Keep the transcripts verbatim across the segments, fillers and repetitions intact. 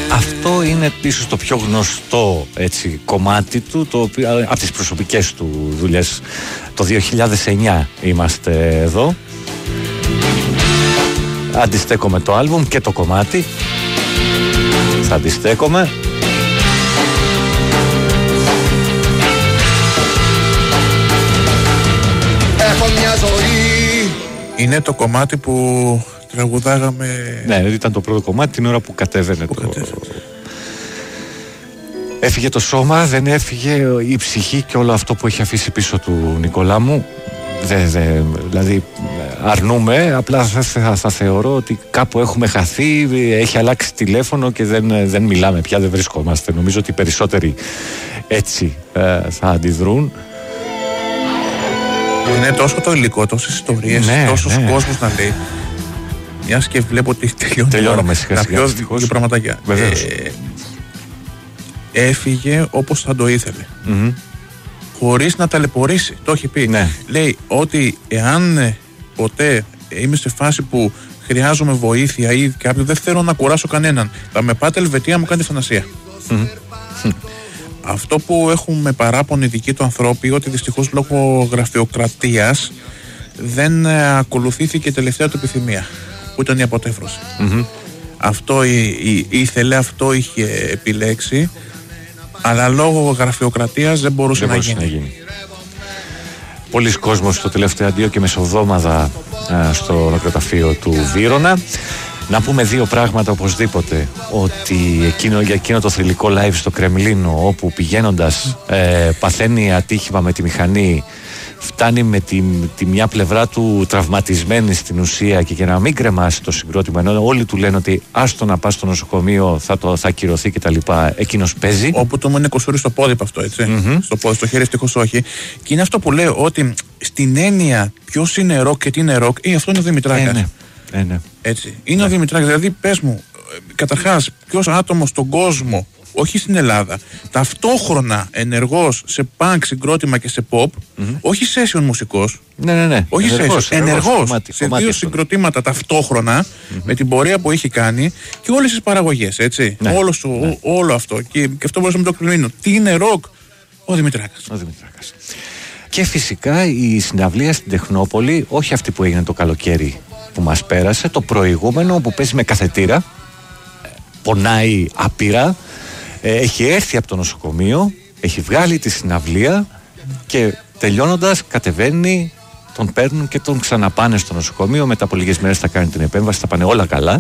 Αυτό είναι ίσως το πιο γνωστό έτσι, κομμάτι του, το οποίο, από τις προσωπικές του δουλειές. Το δύο χιλιάδες εννιά είμαστε εδώ. Αντιστέκομαι το άλμπουμ και το κομμάτι. Θα αντιστέκομαι. Έχω μια ζωή. Είναι το κομμάτι που τραγουδάγαμε. Ναι, ήταν το πρώτο κομμάτι την ώρα που κατέβαινε που το... κατέβαινε. Έφυγε το σώμα, δεν έφυγε η ψυχή και όλο αυτό που έχει αφήσει πίσω του Νικόλα μου. Δε, δε, δηλαδή αρνούμε, απλά θα, θα, θα θεωρώ ότι κάπου έχουμε χαθεί, έχει αλλάξει τηλέφωνο και δεν, δεν μιλάμε πια, δεν βρισκόμαστε. Νομίζω ότι οι περισσότεροι έτσι ε, θα αντιδρούν. Είναι τόσο το υλικό, τόσες ιστορίες, ναι, τόσος ναι. κόσμος να λέει. Μιας και βλέπω ότι τελειώνει. Τελειώνουμε σιγά σιγά. Να πιω δύο πραγματάκια. Ε, έφυγε όπως θα το ήθελε. Mm-hmm. Χωρίς να ταλαιπωρήσει. Το έχει πει. Ναι. Λέει ότι εάν ποτέ είμαι σε φάση που χρειάζομαι βοήθεια ή κάποιο, δεν θέλω να κουράσω κανέναν. Θα με πάτε Ελβετία, μου κάνει φαντασία. Mm-hmm. Αυτό που έχουμε παράπονο οι δικοί του ανθρώποι, ότι δυστυχώς λόγω γραφειοκρατίας δεν ακολουθήθηκε η τελευταία του επιθυμία, που ήταν η αποτέφρωση. Mm-hmm. Αυτό ή, ή, ήθελε, αυτό είχε επιλέξει, αλλά λόγω γραφειοκρατίας δεν μπορούσε, δεν να, μπορούσε γίνει. να γίνει. Πολλοί κόσμος στο τελευταίο αντίο και μεσοβδόμαδα α, στο νεκροταφείο του Βύρωνα. Να πούμε δύο πράγματα οπωσδήποτε, ότι εκείνο, για εκείνο το θρυλικό live στο Κρεμλίνο, όπου πηγαίνοντας ε, παθαίνει ατύχημα με τη μηχανή, φτάνει με τη, τη μια πλευρά του τραυματισμένη στην ουσία, και για να μην κρεμάσει το συγκρότημα, ενώ όλοι του λένε ότι άστο να πας στο νοσοκομείο, θα, το, θα ακυρωθεί κτλ. Εκείνος παίζει. Όπου το μου είναι κοσούρι στο πόδι από αυτό, έτσι. Mm-hmm. Στο πόδι, στο χέρι ευτυχώς όχι. Και είναι αυτό που λέω, ότι στην έννοια ποιος είναι ροκ και τι είναι ροκ, ή αυτό είναι ο Δημητράκας. Ε, ναι. Ε, ναι. Έτσι. Είναι ναι. ο Δημητράκης. Δηλαδή, πες μου, καταρχάς, ποιος άτομος στον κόσμο, όχι στην Ελλάδα, ταυτόχρονα ενεργός σε punk συγκρότημα και σε pop, mm-hmm. όχι session μουσικός, ναι, ναι, ναι. όχι ενεργός, session, ενεργός, ενεργός κομμάτι, σε κομμάτι δύο αυτό. συγκροτήματα ταυτόχρονα, mm-hmm. με την πορεία που έχει κάνει και όλες τις παραγωγές, έτσι. Ναι. Όλο, σου, ναι. Ό, όλο αυτό. Και, και αυτό μπορούμε να το κρίνουμε. Τι είναι ροκ, ο Δημητράκας. Ο Δημητράκας. Και φυσικά η συναυλία στην Τεχνόπολη, όχι αυτή που έγινε το καλοκαίρι που μας πέρασε, το προηγούμενο που παίζει με καθετήρα, πονάει άπειρα, έχει έρθει από το νοσοκομείο, έχει βγάλει τη συναυλία και τελειώνοντας κατεβαίνει, τον παίρνουν και τον ξαναπάνε στο νοσοκομείο. Μετά από λίγες μέρες θα κάνει την επέμβαση, θα πάνε όλα καλά.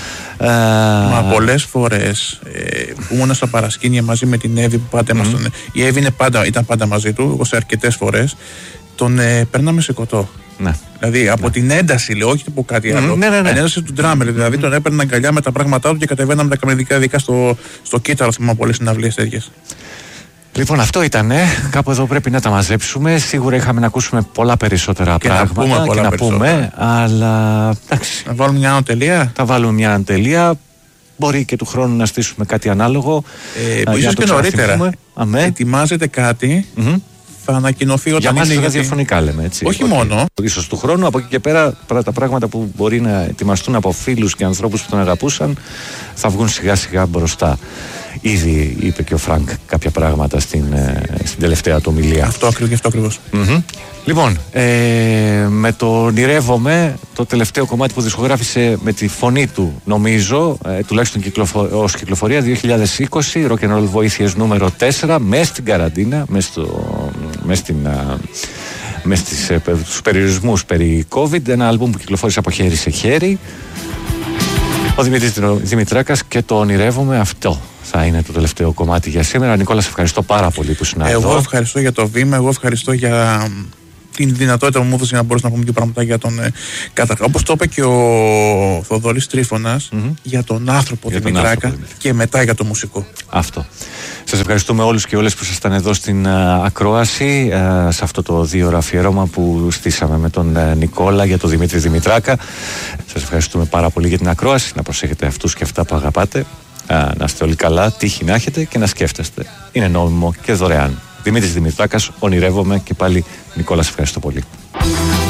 Μα πολλές φορές ε, που ήμουν στα παρασκήνια μαζί με την Εύη που πάντα mm-hmm. τον, η Εύη είναι πάντα, ήταν πάντα μαζί του, εγώ σε αρκετές φορές τον ε, παίρναμε σε κοτό. Ναι. Δηλαδή από ναι. την ένταση, λέω, όχι από κάτι άλλο. Ναι, ναι, ναι. Την ένταση του ντράμερ. Mm-hmm. Δηλαδή τον έπαιρνε αγκαλιά με τα πράγματά του και κατεβαίναμε τα καμερικά, ειδικά στο, στο κύτταρο. Θυμάμαι πολλές συναυλίες τέτοιες. Λοιπόν, αυτό ήταν. Κάπου εδώ πρέπει να τα μαζέψουμε. Σίγουρα είχαμε να ακούσουμε πολλά περισσότερα και πράγματα να πούμε πολλά και να περισσότερα. πούμε. Αλλά εντάξει. Να βάλουμε μια ανατελεία. Θα βάλουμε μια ανατελεία. Μπορεί και του χρόνου να στήσουμε κάτι ανάλογο. Ε, ίσως και νωρίτερα. Ετοιμάζεται κάτι. Mm-hmm. Θα ανακοινωθεί όταν για είναι. Για μας ραδιοφωνικά λέμε, έτσι. Όχι ότι, μόνο. Ίσως του χρόνου, από εκεί και πέρα, τα πράγματα που μπορεί να ετοιμαστούν από φίλους και ανθρώπους που τον αγαπούσαν θα βγουν σιγά σιγά μπροστά. Ήδη είπε και ο Φρανκ κάποια πράγματα στην, στην τελευταία του ομιλία. Αυτό ακριβώς. Αυτό ακριβώς. Mm-hmm. Λοιπόν, ε, με το «Ονειρεύομαι», το τελευταίο κομμάτι που δισκογράφησε με τη φωνή του, νομίζω, ε, τουλάχιστον κυκλοφο, ως κυκλοφορία δύο χιλιάδες είκοσι, Rock and Roll Βοήθειες νούμερο τέσσερα, μες στην καραντίνα, μες, στο, μες, στην, μες στις, ε, στους περιορισμούς περί COVID, ένα άλμπουμ που κυκλοφόρησε από χέρι σε χέρι. Ο Δημήτρης Δημητράκας και το «Ονειρεύομαι», αυτό θα είναι το τελευταίο κομμάτι για σήμερα. Νικόλα, σε ευχαριστώ πάρα πολύ που ήσουν εδώ. Εγώ ευχαριστώ για το βήμα, εγώ ευχαριστώ για την δυνατότητα που μου έδωσε να μπορέσω να πούμε και πράγματα για τον ε, καταρχά. Όπως το είπε και ο Θοδωρής Τρίφωνας, mm-hmm. για τον άνθρωπο για Δημητράκα τον άνθρωπο, και μετά για το μουσικό. Αυτό. Σας ευχαριστούμε όλους και όλες που ήσασταν εδώ στην uh, ακρόαση, uh, σε αυτό το δύο ώρα αφιέρωμα που στήσαμε με τον uh, Νικόλα για τον Δημήτρη Δημητράκα. Σας ευχαριστούμε πάρα πολύ για την ακρόαση. Να προσέχετε αυτούς και αυτά που αγαπάτε. Uh, να είστε όλοι καλά, τύχη να έχετε και να σκέφτεστε. Είναι νόμιμο και δωρεάν. Δημήτρης Δημητράκας, «Ονειρεύομαι», και πάλι Νικόλα, σε ευχαριστώ πολύ.